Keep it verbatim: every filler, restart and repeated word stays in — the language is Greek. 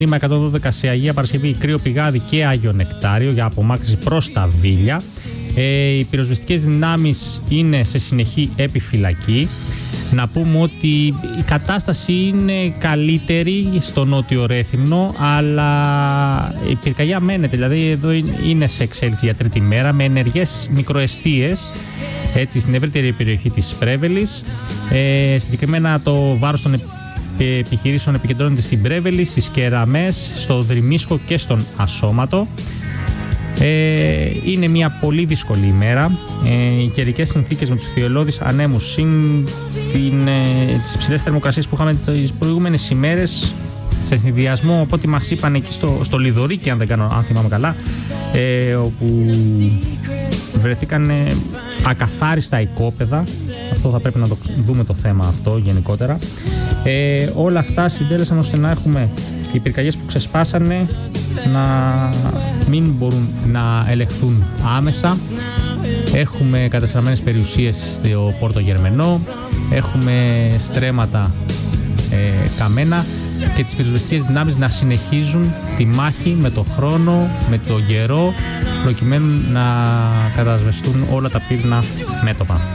εκατόν δώδεκα σε Αγία Παρασκευή, Κρύο Πηγάδι και Άγιο Νεκτάριο για απομάκρυνση προς τα Βίλια. Ε, οι πυροσβεστικές δυνάμεις είναι σε συνεχή επιφυλακή. Να πούμε ότι η κατάσταση είναι καλύτερη στο νότιο Ρέθυμνο, αλλά η πυρκαγιά μένεται, δηλαδή εδώ είναι σε εξέλιξη για τρίτη μέρα με ενεργές μικροεστίες, έτσι, στην ευρύτερη περιοχή της Πρέβελης. Ε, συγκεκριμένα το βάρος των επιχειρήσεων επικεντρώνεται στην Πρέβελη, στις Κεραμές, στο Δρυμίσχο και στον Ασώματο. Ε, είναι μια πολύ δύσκολη ημέρα. Ε, οι καιρικές συνθήκες με τους θειολώδεις ανέμους συν την, ε, τις υψηλές θερμοκρασίες που είχαμε τις προηγούμενες ημέρες, σε συνδυασμό από ό,τι μας είπαν εκεί στο, στο Λιδωρίκι, αν δεν κάνω, αν θυμάμαι καλά, ε, όπου βρεθήκαν ε, ακαθάριστα οικόπεδα. Αυτό θα πρέπει να το δούμε το θέμα αυτό γενικότερα. Ε, όλα αυτά συντέλεσαν ώστε να έχουμε οι πυρκαγιές που ξεσπάσανε να μην μπορούν να ελεγχθούν άμεσα. Έχουμε καταστραμμένες περιουσίες στο Πόρτο Γερμενό, έχουμε στρέμματα ε, καμένα και τις πυροσβεστικές δυνάμεις να συνεχίζουν τη μάχη με το χρόνο, με το καιρό, προκειμένου να κατασβεστούν όλα τα πύρνα μέτωπα.